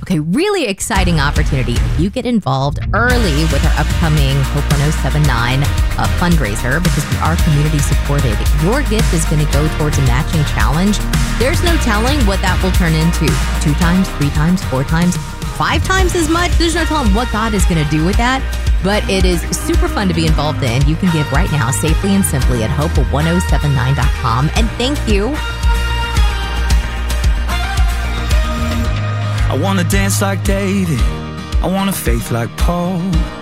Okay, really exciting opportunity. If you get involved early with our upcoming Hope 1079 fundraiser, because we are community supported, your gift is going to go towards a matching challenge. There's no telling what that will turn into. 2 times, 3 times, 4 times, 5 times as much. There's no telling what God is going to do with that. But it is super fun to be involved in. You can give right now safely and simply at hope1079.com. And thank you. I wanna dance like David, I want a faith like Paul.